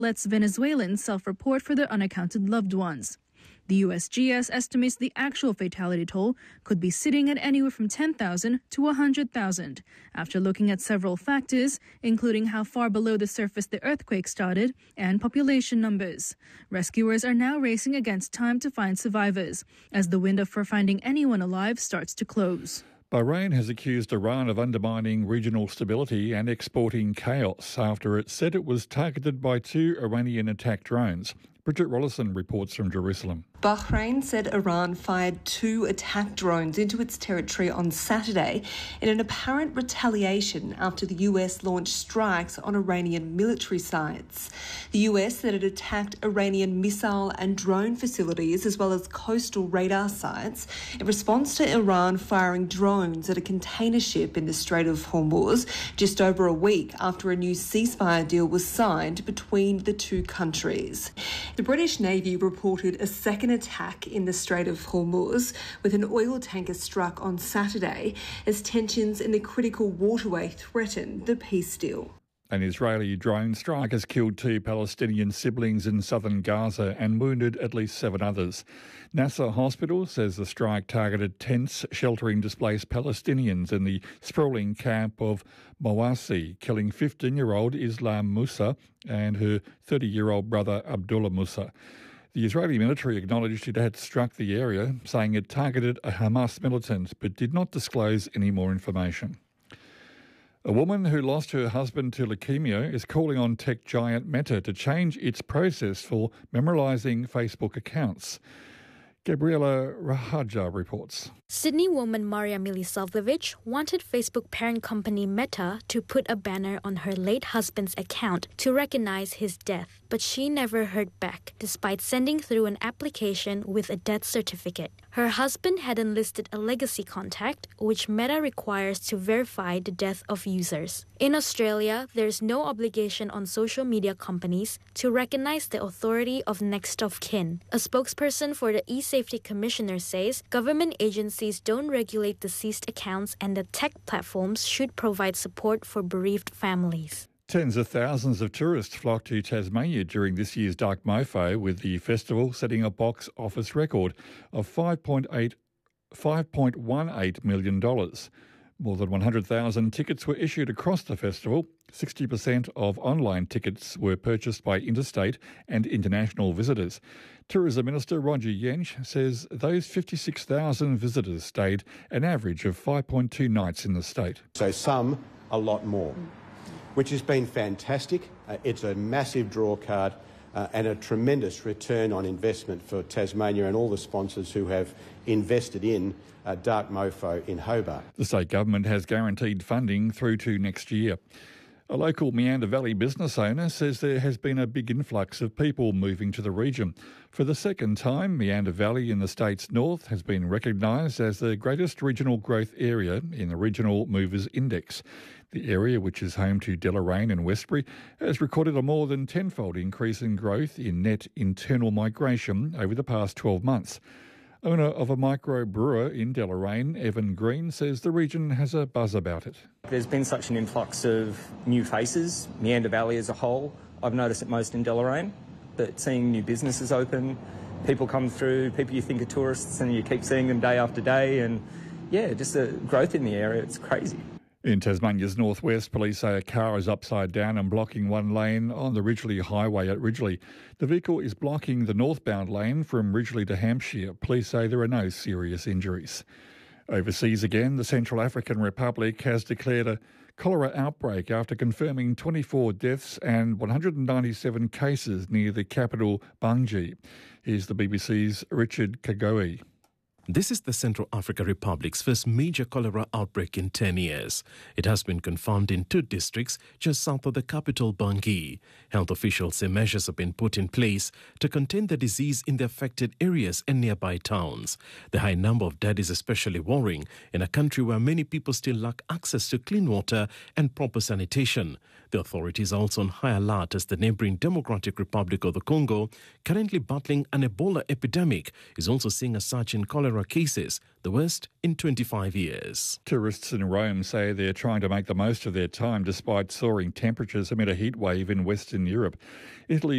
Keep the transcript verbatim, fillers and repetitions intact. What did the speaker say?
lets Venezuelans self-report for their unaccounted loved ones. The U S G S estimates the actual fatality toll could be sitting at anywhere from ten thousand to one hundred thousand, after looking at several factors, including how far below the surface the earthquake started and population numbers. Rescuers are now racing against time to find survivors, as the window for finding anyone alive starts to close. Bahrain has accused Iran of undermining regional stability and exporting chaos after it said it was targeted by two Iranian-attacked drones. Bridget Rollison reports from Jerusalem. Bahrain said Iran fired two attack drones into its territory on Saturday in an apparent retaliation after the U S launched strikes on Iranian military sites. The U S said it attacked Iranian missile and drone facilities as well as coastal radar sites in response to Iran firing drones at a container ship in the Strait of Hormuz just over a week after a new ceasefire deal was signed between the two countries. The British Navy reported a second attack in the Strait of Hormuz, with an oil tanker struck on Saturday as tensions in the critical waterway threatened the peace deal. An Israeli drone strike has killed two Palestinian siblings in southern Gaza and wounded at least seven others. Nasser Hospital says the strike targeted tents sheltering displaced Palestinians in the sprawling camp of Mawasi, killing fifteen-year-old Islam Musa and her thirty-year-old brother Abdullah Musa. The Israeli military acknowledged it had struck the area, saying it targeted a Hamas militant, but did not disclose any more information. A woman who lost her husband to leukemia is calling on tech giant Meta to change its process for memorialising Facebook accounts. Gabriela Rahaja reports. Sydney woman Maria Milisavljevic wanted Facebook parent company Meta to put a banner on her late husband's account to recognize his death, but she never heard back, despite sending through an application with a death certificate. Her husband had enlisted a legacy contact, which Meta requires to verify the death of users. In Australia, there's no obligation on social media companies to recognize the authority of next of kin. A spokesperson for the e-Safety Commissioner says government agencies don't regulate deceased accounts and the tech platforms should provide support for bereaved families. Tens of thousands of tourists flocked to Tasmania during this year's Dark Mofo, with the festival setting a box office record of five point one eight million dollars. More than one hundred thousand tickets were issued across the festival. sixty percent of online tickets were purchased by interstate and international visitors. Tourism Minister Roger Yench says those fifty-six thousand visitors stayed an average of five point two nights in the state. So some, a lot more, which has been fantastic. Uh, it's a massive draw card uh, and a tremendous return on investment for Tasmania and all the sponsors who have invested in uh, Dark Mofo in Hobart. The state government has guaranteed funding through to next year. A local Meander Valley business owner says there has been a big influx of people moving to the region. For the second time, Meander Valley in the state's north has been recognised as the greatest regional growth area in the Regional Movers Index. The area, which is home to Deloraine and Westbury, has recorded a more than tenfold increase in growth in net internal migration over the past twelve months. Owner of a micro brewer in Deloraine, Evan Green, says the region has a buzz about it. There's been such an influx of new faces, Meander Valley as a whole. I've noticed it most in Deloraine, but seeing new businesses open, people come through, people you think are tourists and you keep seeing them day after day, and yeah, just the growth in the area, it's crazy. In Tasmania's northwest, police say a car is upside down and blocking one lane on the Ridgely Highway at Ridgely. The vehicle is blocking the northbound lane from Ridgely to Hampshire. Police say there are no serious injuries. Overseas again, the Central African Republic has declared a cholera outbreak after confirming twenty-four deaths and one hundred ninety-seven cases near the capital, Bangui. Here's the B B C's Richard Kagoe. This is the Central African Republic's first major cholera outbreak in ten years. It has been confirmed in two districts just south of the capital, Bangui. Health officials say measures have been put in place to contain the disease in the affected areas and nearby towns. The high number of dead is especially worrying in a country where many people still lack access to clean water and proper sanitation. The authorities are also on high alert as the neighboring Democratic Republic of the Congo, currently battling an Ebola epidemic, is also seeing a surge in cholera cholera cases, the worst in twenty-five years. Tourists in Rome say they're trying to make the most of their time despite soaring temperatures amid a heat wave in Western Europe. Italy